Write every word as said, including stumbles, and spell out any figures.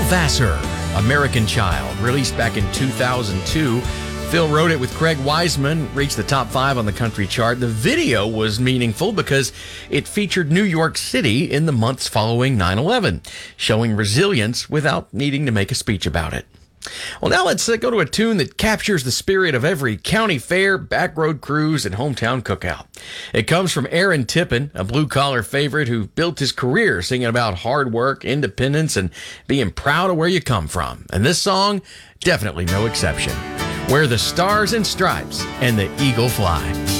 Vassar, American Child, released back in two thousand two. Phil wrote it with Craig Wiseman, reached the top five on the country chart. The video was meaningful because it featured New York City in the months following nine eleven, showing resilience without needing to make a speech about it. Well, now let's uh, go to a tune that captures the spirit of every county fair, backroad cruise, and hometown cookout. It comes from Aaron Tippin, a blue-collar favorite who built his career singing about hard work, independence, and being proud of where you come from. And this song, definitely no exception. Where the stars and stripes and the eagle fly.